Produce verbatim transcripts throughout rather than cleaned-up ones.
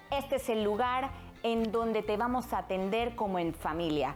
Este es el lugar en donde te vamos a atender como en familia.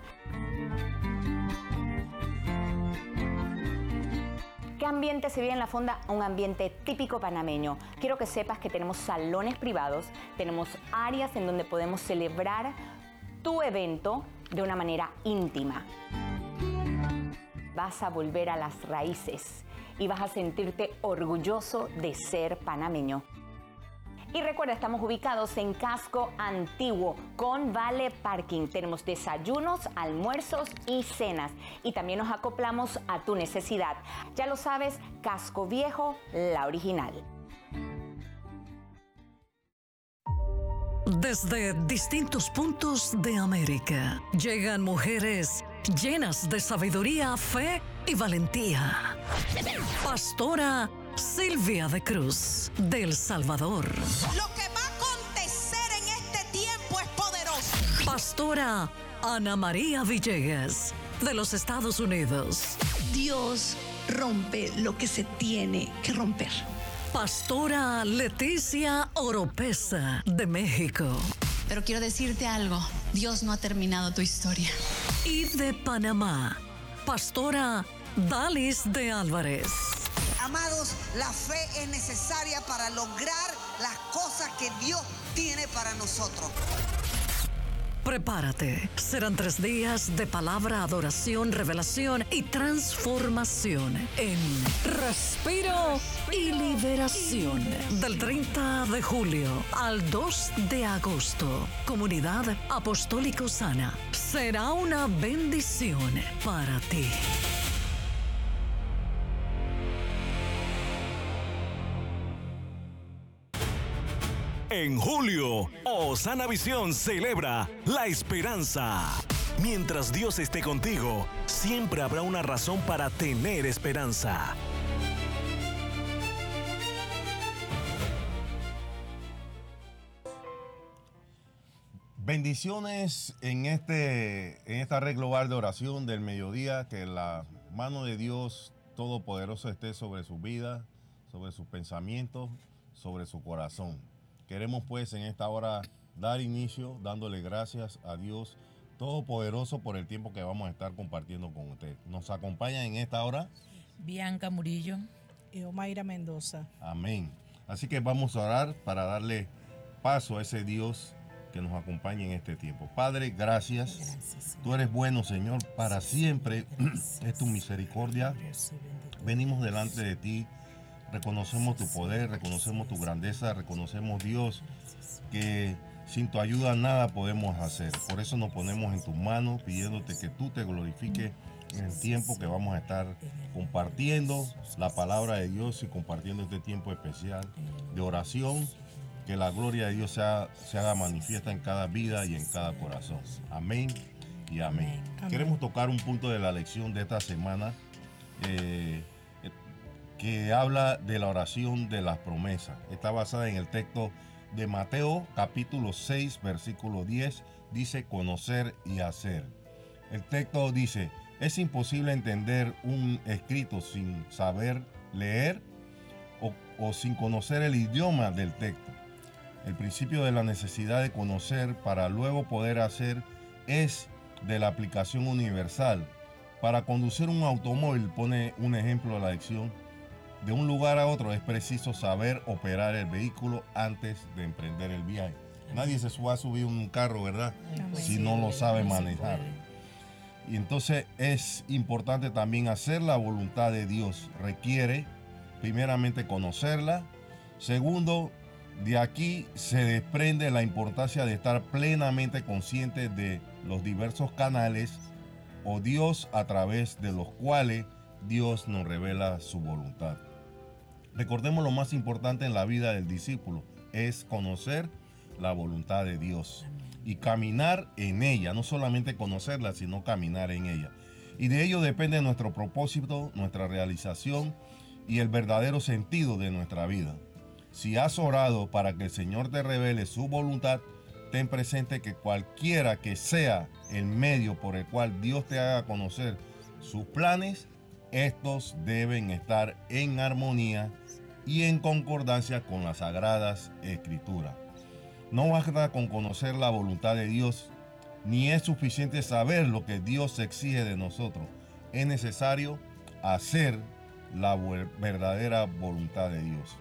¿Qué ambiente se vive en la fonda? Un ambiente típico panameño. Quiero que sepas que tenemos salones privados, tenemos áreas en donde podemos celebrar tu evento de una manera íntima. Vas a volver a las raíces y vas a sentirte orgulloso de ser panameño. Y recuerda, estamos ubicados en Casco Antiguo con Vale Parking. Tenemos desayunos, almuerzos y cenas. Y también nos acoplamos a tu necesidad. Ya lo sabes, Casco Viejo, la original. Desde distintos puntos de América llegan mujeres llenas de sabiduría, fe y valentía. Pastora Silvia de Cruz, de El Salvador. Lo que va a acontecer en este tiempo es poderoso. Pastora Ana María Villegas, de los Estados Unidos. Dios rompe lo que se tiene que romper. Pastora Leticia Oropesa, de México. Pero quiero decirte algo, Dios no ha terminado tu historia. Y de Panamá, Pastora Dalis de Álvarez. Amados, la fe es necesaria para lograr las cosas que Dios tiene para nosotros. Prepárate, serán tres días de palabra, adoración, revelación y transformación en Respiro y Liberación. Del treinta de julio al dos de agosto, Comunidad Apostólico Sana. Será una bendición para ti. En julio, Osana Visión celebra la esperanza. Mientras Dios esté contigo, siempre habrá una razón para tener esperanza. Bendiciones en este en esta red global de oración del mediodía. Que la mano de Dios Todopoderoso esté sobre su vida, sobre sus pensamientos, sobre su corazón. Queremos pues en esta hora dar inicio dándole gracias a Dios Todopoderoso por el tiempo que vamos a estar compartiendo con usted. Nos acompaña en esta hora Bianca Murillo y Omaira Mendoza. Amén. Así que vamos a orar para darle paso a ese Dios que nos acompaña en este tiempo. Padre, gracias. Gracias, tú eres bueno, Señor, para siempre. Gracias. Es tu misericordia. Venimos delante de ti. Reconocemos tu poder, reconocemos tu grandeza, reconocemos, Dios, que sin tu ayuda nada podemos hacer. Por eso nos ponemos en tus manos, pidiéndote que tú te glorifiques en el tiempo que vamos a estar compartiendo la palabra de Dios y compartiendo este tiempo especial de oración. Que la gloria de Dios se haga, se haga manifiesta en cada vida y en cada corazón. Amén y amén. amén. Queremos tocar un punto de la lección de esta semana. Eh, que habla de la oración de las promesas. Está basada en el texto de Mateo, capítulo seis, versículo diez. Dice, conocer y hacer. El texto dice, es imposible entender un escrito sin saber leer o, o sin conocer el idioma del texto. El principio de la necesidad de conocer para luego poder hacer es de la aplicación universal. Para conducir un automóvil, pone un ejemplo de la lección, de un lugar a otro es preciso saber operar el vehículo antes de emprender el viaje. Nadie se va a subir un carro, ¿verdad? Si no lo sabe manejar. Y entonces es importante también hacer la voluntad de Dios. Requiere, primeramente, conocerla. Segundo, de aquí se desprende la importancia de estar plenamente consciente de los diversos canales o Dios a través de los cuales Dios nos revela su voluntad. Recordemos lo más importante en la vida del discípulo, es conocer la voluntad de Dios y caminar en ella, no solamente conocerla, sino caminar en ella. Y de ello depende nuestro propósito, nuestra realización y el verdadero sentido de nuestra vida. Si has orado para que el Señor te revele su voluntad, ten presente que cualquiera que sea el medio por el cual Dios te haga conocer sus planes, estos deben estar en armonía y en concordancia con las Sagradas Escrituras. No basta con conocer la voluntad de Dios, ni es suficiente saber lo que Dios exige de nosotros. Es necesario hacer la verdadera voluntad de Dios.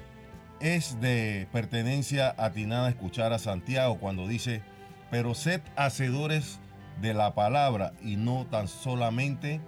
Es de pertenencia atinada escuchar a Santiago cuando dice: pero sed hacedores de la palabra y no tan solamente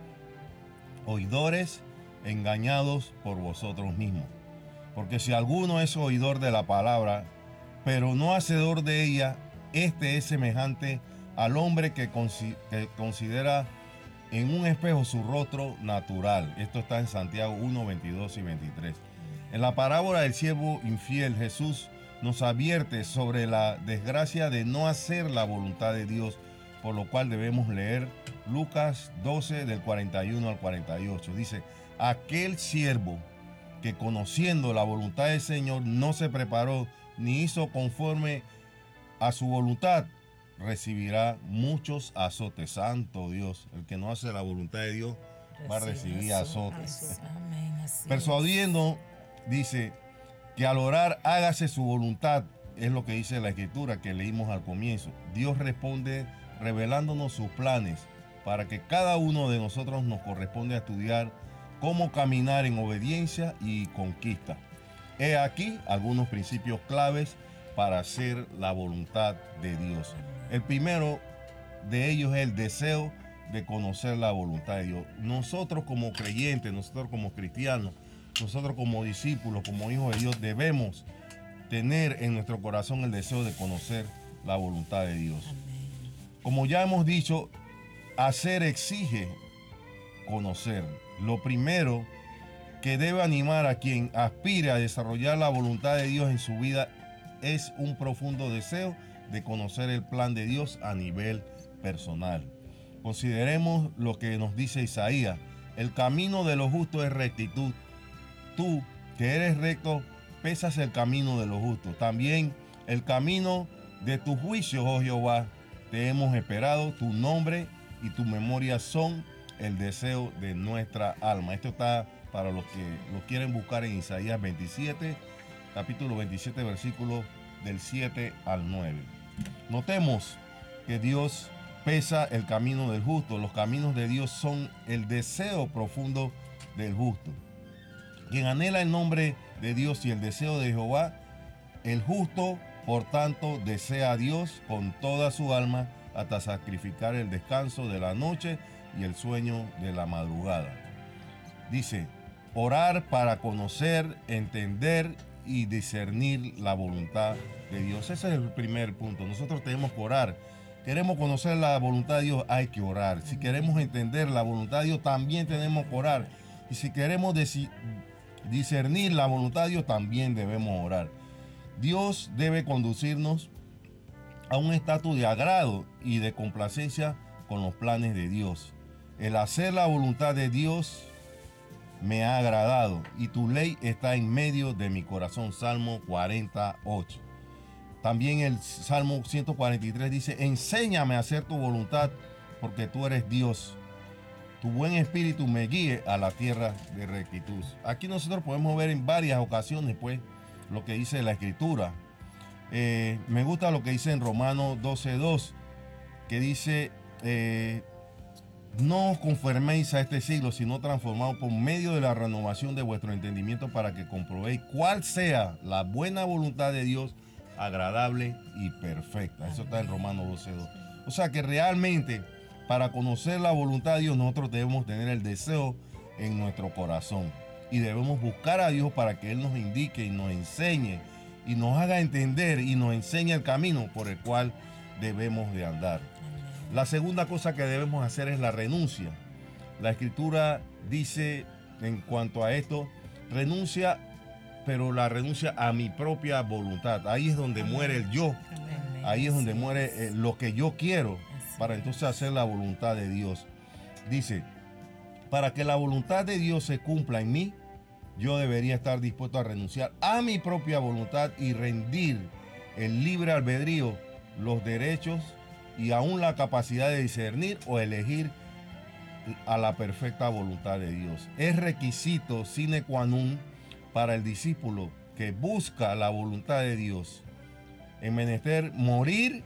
oidores, engañados por vosotros mismos. Porque si alguno es oidor de la palabra, pero no hacedor de ella, este es semejante al hombre que, consi- que considera en un espejo su rostro natural. Esto está en Santiago uno, veintidós y veintitrés. En la parábola del siervo infiel, Jesús nos advierte sobre la desgracia de no hacer la voluntad de Dios, por lo cual debemos leer Lucas doce, del cuarenta y uno al cuarenta y ocho. Dice: aquel siervo que conociendo la voluntad del Señor no se preparó ni hizo conforme a su voluntad, recibirá muchos azotes. Santo Dios, el que no hace la voluntad de Dios va a recibir azotes. Amén. Así Persuadiendo, dice, que al orar hágase su voluntad, es lo que dice la escritura que leímos al comienzo. Dios responde revelándonos sus planes para que cada uno de nosotros nos corresponde a estudiar cómo caminar en obediencia y conquista. He aquí algunos principios claves para hacer la voluntad de Dios. El primero de ellos es el deseo de conocer la voluntad de Dios. Nosotros como creyentes, nosotros como cristianos, nosotros como discípulos, como hijos de Dios, debemos tener en nuestro corazón el deseo de conocer la voluntad de Dios. Como ya hemos dicho, hacer exige conocer. Lo primero que debe animar a quien aspire a desarrollar la voluntad de Dios en su vida es un profundo deseo de conocer el plan de Dios a nivel personal. Consideremos lo que nos dice Isaías: el camino de los justos es rectitud. Tú, que eres recto, pesas el camino de los justos. También el camino de tus juicios, oh Jehová, te hemos esperado. Tu nombre y tu memoria son el deseo de nuestra alma. Esto está para los que lo quieren buscar en Isaías veintisiete, capítulo veintisiete, versículos del siete al nueve. Notemos que Dios pesa el camino del justo. Los caminos de Dios son el deseo profundo del justo. Quien anhela el nombre de Dios y el deseo de Jehová, el justo, por tanto, desea a Dios con toda su alma, hasta sacrificar el descanso de la noche y el sueño de la madrugada. Dice: orar para conocer, entender y discernir la voluntad de Dios. Ese es el primer punto. Nosotros tenemos que orar. Queremos conocer la voluntad de Dios, hay que orar. Si queremos entender la voluntad de Dios, también tenemos que orar. Y si queremos deci- discernir la voluntad de Dios, también debemos orar. Dios debe conducirnos a un estatus de agrado y de complacencia con los planes de Dios. El hacer la voluntad de Dios me ha agradado y tu ley está en medio de mi corazón. Salmo cuarenta y ocho. También el Salmo ciento cuarenta y tres dice: enséñame a hacer tu voluntad, porque tú eres Dios. Tu buen espíritu me guíe a la tierra de rectitud. Aquí nosotros podemos ver en varias ocasiones pues lo que dice la escritura. Eh, me gusta lo que dice en Romanos doce dos, que dice: eh, no os conforméis a este siglo, sino transformados por medio de la renovación de vuestro entendimiento, para que comprobéis cuál sea la buena voluntad de Dios, agradable y perfecta. Eso está en Romanos doce dos. O sea que realmente, para conocer la voluntad de Dios, nosotros debemos tener el deseo en nuestro corazón y debemos buscar a Dios para que Él nos indique y nos enseñe y nos haga entender y nos enseñe el camino por el cual debemos de andar. La segunda cosa que debemos hacer es la renuncia. La Escritura dice en cuanto a esto: renuncia, pero la renuncia a mi propia voluntad. Ahí es donde muere el yo. Ahí es donde muere eh, lo que yo quiero, para entonces hacer la voluntad de Dios. Dice: para que la voluntad de Dios se cumpla en mí, yo debería estar dispuesto a renunciar a mi propia voluntad y rendir el libre albedrío, los derechos y aún la capacidad de discernir o elegir a la perfecta voluntad de Dios. Es requisito sine qua non para el discípulo que busca la voluntad de Dios en menester morir